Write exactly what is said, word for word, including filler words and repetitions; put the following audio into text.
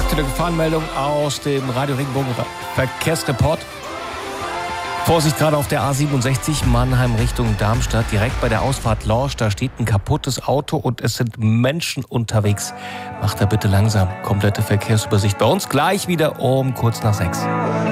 Aktuelle Gefahrenmeldung aus dem Radio Regenbogen Verkehrsreport. Vorsicht gerade auf der A siebenundsechzig Mannheim Richtung Darmstadt, direkt bei der Ausfahrt Lorsch. Da steht ein kaputtes Auto und es sind Menschen unterwegs. Macht da bitte langsam. Komplette Verkehrsübersicht bei uns gleich wieder um kurz nach sechs.